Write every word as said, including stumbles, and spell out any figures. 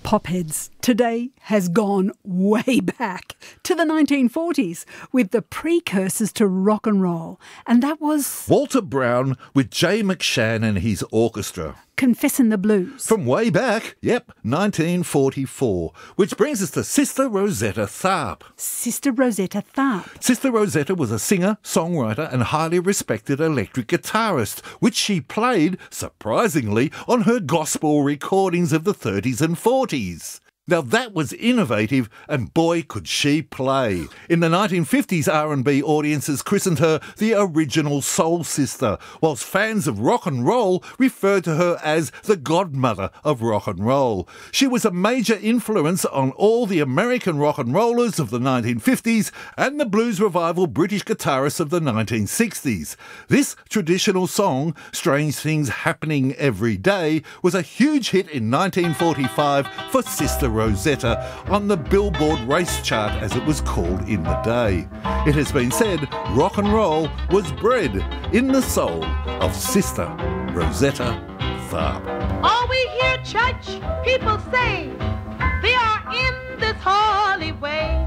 Popheads today has gone way back to the nineteen forties with the precursors to rock and roll, and that was Walter Brown with Jay McShann and his orchestra. Confessin' the Blues. From way back, yep, nineteen forty-four, which brings us to Sister Rosetta Tharpe. Sister Rosetta Tharpe. Sister Rosetta was a singer, songwriter and highly respected electric guitarist, which she played, surprisingly, on her gospel recordings of the thirties and forties. Now that was innovative, and boy could she play. In the nineteen fifties, R and B audiences christened her the original soul sister, whilst fans of rock and roll referred to her as the godmother of rock and roll. She was a major influence on all the American rock and rollers of the nineteen fifties and the blues revival British guitarists of the nineteen sixties. This traditional song, Strange Things Happening Every Day, was a huge hit in nineteen forty-five for Sister Rosetta on the Billboard race chart, as it was called in the day. It has been said rock and roll was bred in the soul of Sister Rosetta Tharpe. All we hear church people say, they are in this holy way.